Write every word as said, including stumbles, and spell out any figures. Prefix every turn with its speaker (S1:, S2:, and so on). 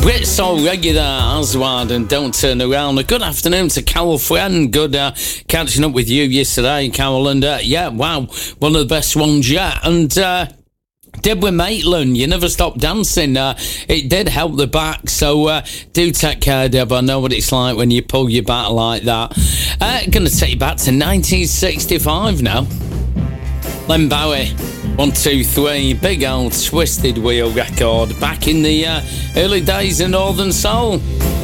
S1: Brit Soul regular Aswad and Don't Turn Around. A good afternoon to Carol Friend. Good uh, catching up with you yesterday, Carol. And uh, yeah, wow, one of the best ones yet. And uh, Deborah Maitland, You Never Stop Dancing. Uh, it did help the back, so uh, do take care, Deb. I know what it's like when you pull your back like that. Uh, going to take you back to nineteen sixty-five now. Len Bowie, one, two, three, big old Twisted Wheel record back in the uh, early days of Northern Soul.